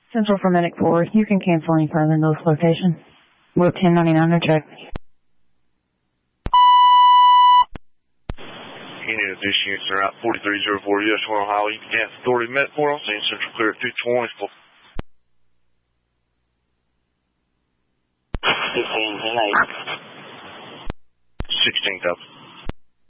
Central for Medic 4, you can cancel any further in those locations. We'll 1099 or check. Any of these units are out 4304 US 1 Ohio. You can gas authority Medic 4. I'll send Central clear at 220. 15, 10, 8. 16,000.